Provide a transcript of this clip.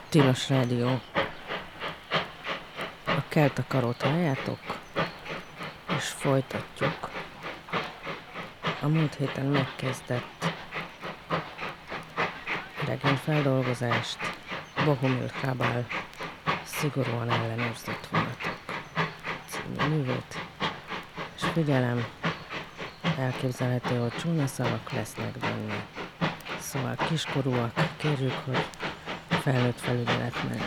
Tilos Rádió. A Keltakarót halljátok, és folytatjuk a múlt héten megkezdett regényfeldolgozást, Bohumil Hrabal Szigorúan ellenőrzött vonatok című művét, és figyelem, elképzelhető, hogy csúnya szavak lesznek benne. Szóval kiskorúak, kérjük, hogy felnőtt felügyelet mellett